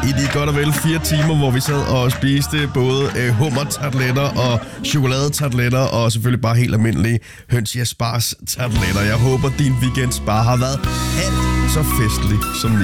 i de godt og vel 4 timer, hvor vi sad og spiste både hummertarteletter og chokoladetarteletter og selvfølgelig bare helt almindelige høns i asparges tarteletter. Jeg håber, din weekend bare har været alt så festlig som